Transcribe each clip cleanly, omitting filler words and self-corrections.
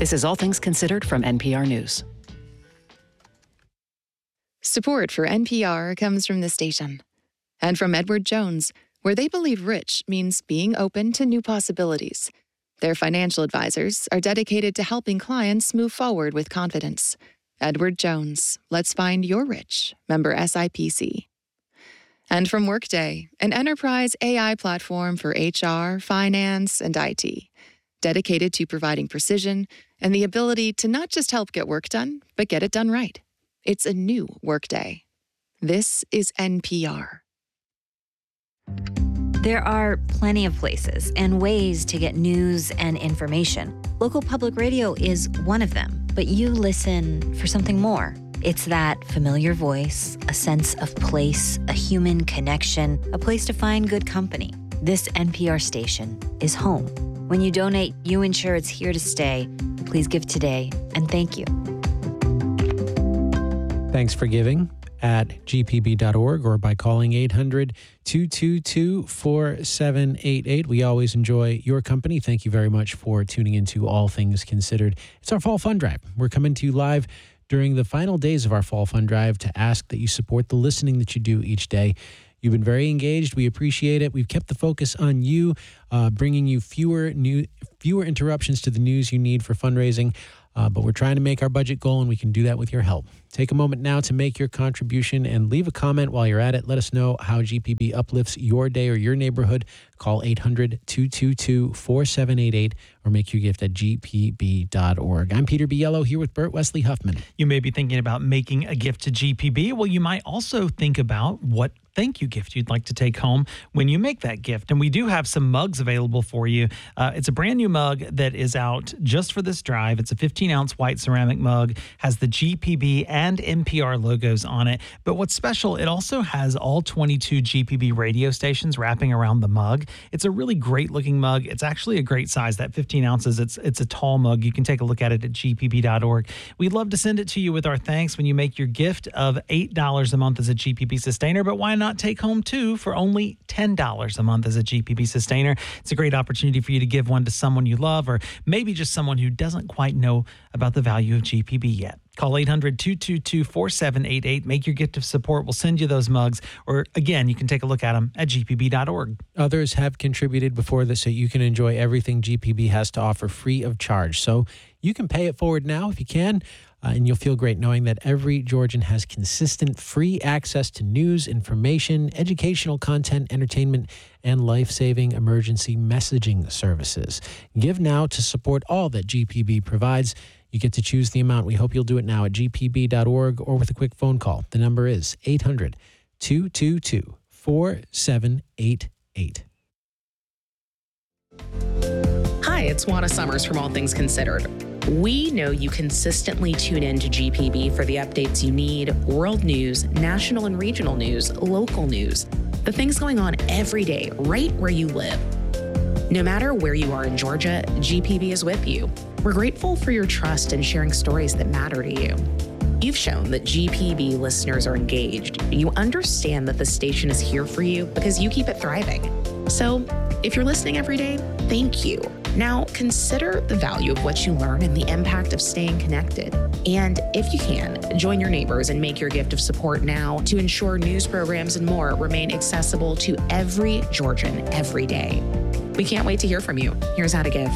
This is All Things Considered from NPR News. Support for NPR comes from the station and from Edward Jones, where they believe rich means being open to new possibilities. Their financial advisors are dedicated to helping clients move forward with confidence. Edward Jones, let's find your rich. Member SIPC. And from Workday, an enterprise AI platform for HR, finance, and IT, dedicated to providing precision and the ability to not just help get work done, but get it done right. It's a new Workday. This is NPR. There are plenty of places and ways to get news and information. Local public radio is one of them, but you listen for something more. It's that familiar voice, a sense of place, a human connection, a place to find good company. This NPR station is home. When you donate, you ensure it's here to stay. Please give today, and thank you. Thanks for giving at gpb.org or by calling 800-222-4788. We always enjoy your company. Thank you very much for tuning into All Things Considered. It's our Fall Fund Drive. We're coming to you live during the final days of our Fall Fund Drive to ask that you support the listening that you do each day. You've been very engaged. We appreciate it. We've kept the focus on you, bringing you fewer interruptions to the news you need for fundraising. But we're trying to make our budget goal, and we can do that with your help. Take a moment now to make your contribution and leave a comment while you're at it. Let us know how GPB uplifts your day or your neighborhood. Call 800-222-4788 or make your gift at gpb.org. I'm Peter Biello here with Bert Wesley Huffman. You may be thinking about making a gift to GPB. Well, you might also think about what thank you gift you'd like to take home when you make that gift. And we do have some mugs available for you. It's a brand new mug that is out just for this drive. It's a 15-ounce white ceramic mug, has the GPB and NPR logos on it. But what's special, it also has all 22 GPB radio stations wrapping around the mug. It's a really great looking mug. It's actually a great size, that 15 ounces. It's a tall mug. You can take a look at it at gpb.org. We'd love to send it to you with our thanks when you make your gift of $8 a month as a GPB sustainer, but why not take home two for only $10 a month as a GPB sustainer? It's a great opportunity for you to give one to someone you love, or maybe just someone who doesn't quite know about the value of GPB yet. Call 800-222-4788. Make your gift of support. We'll send you those mugs. Or again, you can take a look at them at gpb.org. Others have contributed before this, so you can enjoy everything GPB has to offer free of charge. So you can pay it forward now if you can, and you'll feel great knowing that every Georgian has consistent free access to news, information, educational content, entertainment, and life-saving emergency messaging services. Give now to support all that GPB provides. You get to choose the amount. We hope you'll do it now at gpb.org or with a quick phone call. The number is 800-222-4788. Hi, it's Juana Summers from All Things Considered. We know you consistently tune in to GPB for the updates you need, world news, national and regional news, local news, the things going on every day right where you live. No matter where you are in Georgia, GPB is with you. We're grateful for your trust in sharing stories that matter to you. You've shown that GPB listeners are engaged. You understand that the station is here for you because you keep it thriving. So, if you're listening every day, thank you. Now, consider the value of what you learn and the impact of staying connected. And if you can, join your neighbors and make your gift of support now to ensure news programs and more remain accessible to every Georgian every day. We can't wait to hear from you. Here's how to give.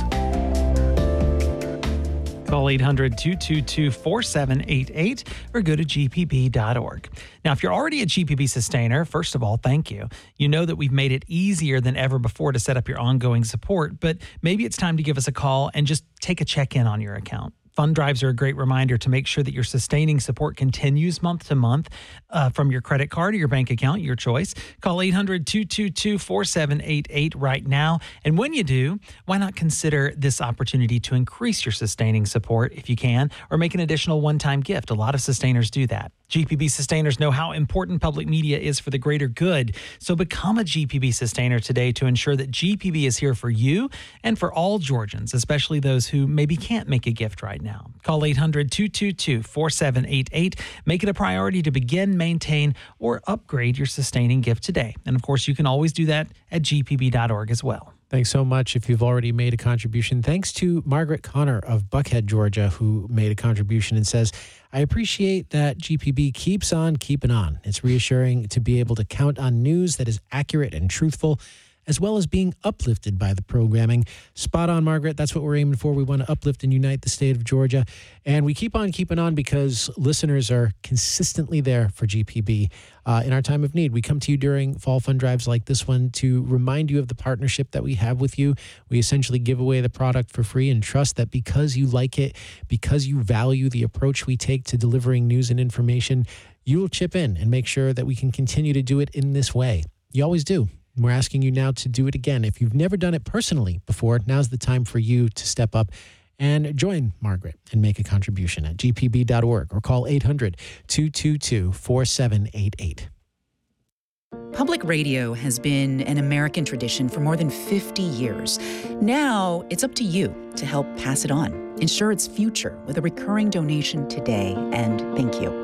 Call 800-222-4788 or go to gpb.org. Now, if you're already a GPB sustainer, first of all, thank you. You know that we've made it easier than ever before to set up your ongoing support, but maybe it's time to give us a call and just take a check-in on your account. Fund drives are a great reminder to make sure that your sustaining support continues month to month from your credit card or your bank account, your choice. Call 800-222-4788 right now. And when you do, why not consider this opportunity to increase your sustaining support if you can, or make an additional one-time gift. A lot of sustainers do that. GPB sustainers know how important public media is for the greater good. So become a GPB sustainer today to ensure that GPB is here for you and for all Georgians, especially those who maybe can't make a gift right now. Call 800-222-4788. Make it a priority to begin, maintain, or upgrade your sustaining gift today. And of course, you can always do that at gpb.org as well. Thanks so much if you've already made a contribution. Thanks to Margaret Connor of Buckhead, Georgia, who made a contribution and says, I appreciate that GPB keeps on keeping on. It's reassuring to be able to count on news that is accurate and truthful, as well as being uplifted by the programming. Spot on, Margaret. That's what we're aiming for. We want to uplift and unite the state of Georgia. And we keep on keeping on because listeners are consistently there for GPB in our time of need. We come to you during fall fund drives like this one to remind you of the partnership that we have with you. We essentially give away the product for free and trust that because you like it, because you value the approach we take to delivering news and information, you will chip in and make sure that we can continue to do it in this way. You always do. We're asking you now to do it again. If you've never done it personally before, now's the time for you to step up and join Margaret and make a contribution at gpb.org or call 800-222-4788. Public radio has been an American tradition for more than 50 years. Now it's up to you to help pass it on. Ensure its future with a recurring donation today, and thank you.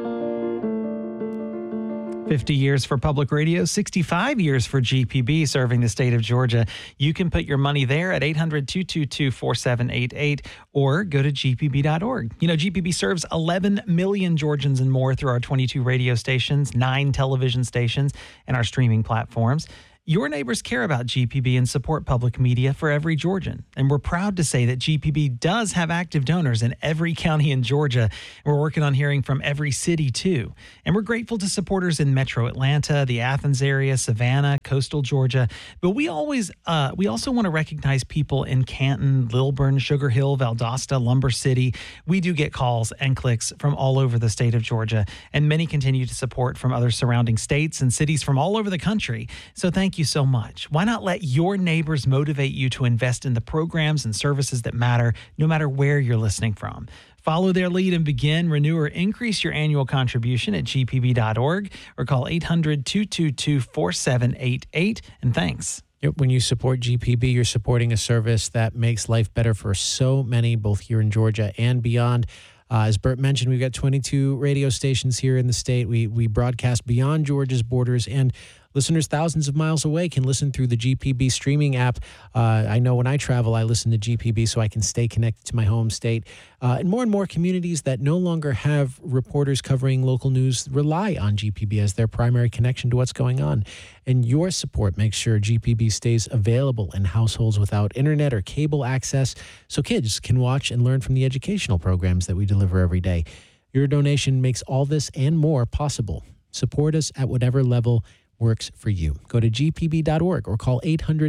50 years for public radio, 65 years for GPB serving the state of Georgia. You can put your money there at 800-222-4788 or go to gpb.org. You know, GPB serves 11 million Georgians and more through our 22 radio stations, 9 television stations, and our streaming platforms. Your neighbors care about GPB and support public media for every Georgian. And we're proud to say that GPB does have active donors in every county in Georgia. We're working on hearing from every city, too. And we're grateful to supporters in Metro Atlanta, the Athens area, Savannah, coastal Georgia. But we also want to recognize people in Canton, Lilburn, Sugar Hill, Valdosta, Lumber City. We do get calls and clicks from all over the state of Georgia, and many continue to support from other surrounding states and cities from all over the country. So thank you so much. Why not let your neighbors motivate you to invest in the programs and services that matter, no matter where you're listening from? Follow their lead and begin, renew, or increase your annual contribution at gpb.org or call 800-222-4788. And thanks. When you support GPB, you're supporting a service that makes life better for so many, both here in Georgia and beyond. As Bert mentioned, we've got 22 radio stations here in the state. We broadcast beyond Georgia's borders, and listeners thousands of miles away can listen through the GPB streaming app. I know when I travel, I listen to GPB so I can stay connected to my home state. And more communities that no longer have reporters covering local news rely on GPB as their primary connection to what's going on. And your support makes sure GPB stays available in households without internet or cable access so kids can watch and learn from the educational programs that we deliver every day. Your donation makes all this and more possible. Support us at whatever level works for you. Go to gpb.org or call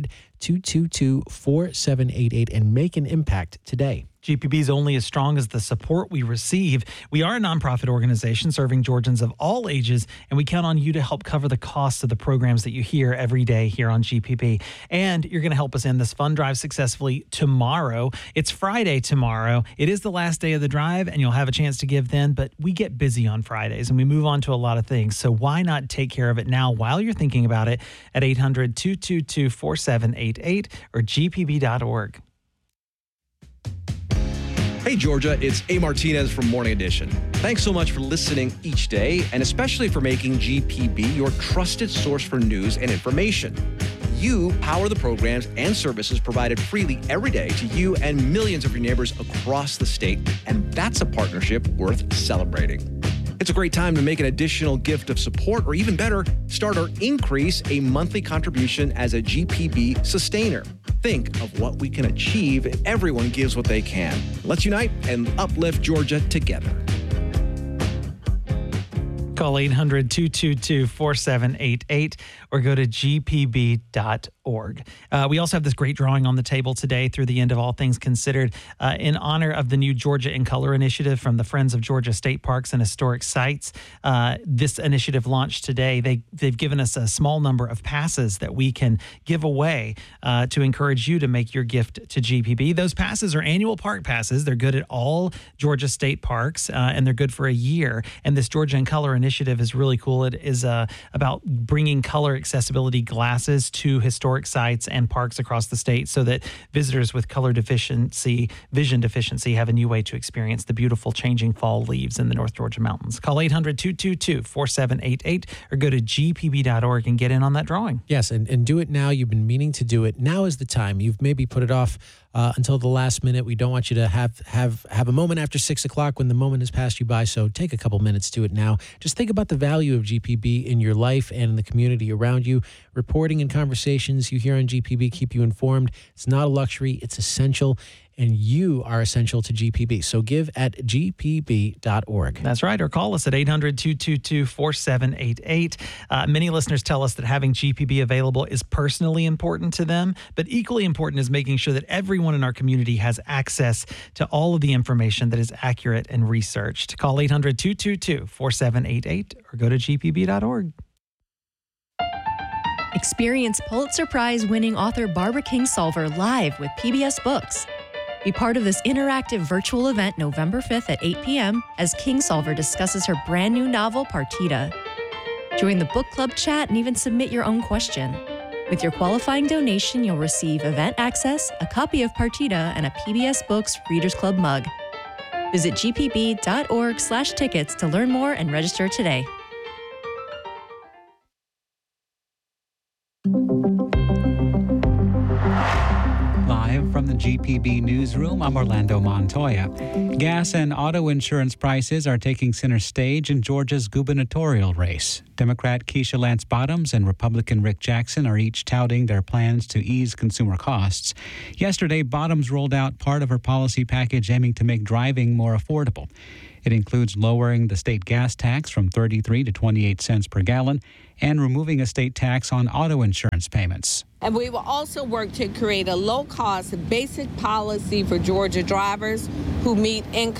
800-222-4788 and make an impact today. GPB is only as strong as the support we receive. We are a nonprofit organization serving Georgians of all ages, and we count on you to help cover the costs of the programs that you hear every day here on GPB. And you're going to help us end this fund drive successfully tomorrow. It's Friday tomorrow. It is the last day of the drive, and you'll have a chance to give then, but we get busy on Fridays, and we move on to a lot of things. So why not take care of it now while you're thinking about it at 800-222-4788 or gpb.org. Hey, Georgia, it's A. Martinez from Morning Edition. Thanks so much for listening each day, and especially for making GPB your trusted source for news and information. You power the programs and services provided freely every day to you and millions of your neighbors across the state, and that's a partnership worth celebrating. It's a great time to make an additional gift of support, or even better, start or increase a monthly contribution as a GPB sustainer. Think of what we can achieve if everyone gives what they can. Let's unite and uplift Georgia together. Call 800-222-4788 or go to gpb.org. We also have this great drawing on the table today through the end of All Things Considered in honor of the new Georgia in Color initiative from the Friends of Georgia State Parks and Historic Sites. This initiative launched today. They've given us a small number of passes that we can give away to encourage you to make your gift to GPB. Those passes are annual park passes. They're good at all Georgia state parks, and they're good for a year. And this Georgia in Color initiative initiative is really cool. It is about bringing color accessibility glasses to historic sites and parks across the state so that visitors with vision deficiency have a new way to experience the beautiful changing fall leaves in the North Georgia mountains. Call 800-222-4788 or go to gpb.org and get in on that drawing. Yes, and do it now. You've been meaning to do it. Now is the time. You've maybe put it off until the last minute. We don't want you to have a moment after 6 o'clock when the moment has passed you by. So take a couple minutes to it now. Just think about the value of GPB in your life and in the community around you. Reporting and conversations you hear on GPB keep you informed. It's not a luxury. It's essential. And you are essential to GPB. So give at gpb.org. That's right. Or call us at 800-222-4788. Many listeners tell us that having GPB available is personally important to them, but equally important is making sure that everyone in our community has access to all of the information that is accurate and researched. Call 800-222-4788 or go to gpb.org. Experience Pulitzer Prize-winning author Barbara Kingsolver live with PBS Books. Be part of this interactive virtual event November 5th at 8 p.m. as Kingsolver discusses her brand new novel, Partita. Join the book club chat and even submit your own question. With your qualifying donation, you'll receive event access, a copy of Partita, and a PBS Books Readers Club mug. Visit gpb.org/tickets to learn more and register today. Live from the GPB newsroom, I'm Orlando Montoya. Gas and auto insurance prices are taking center stage in Georgia's gubernatorial race. Democrat Keisha Lance Bottoms and Republican Rick Jackson are each touting their plans to ease consumer costs. Yesterday, Bottoms rolled out part of her policy package aiming to make driving more affordable. It includes lowering the state gas tax from 33 to 28 cents per gallon and removing a state tax on auto insurance payments. And we will also work to create a low-cost basic policy for Georgia drivers who meet income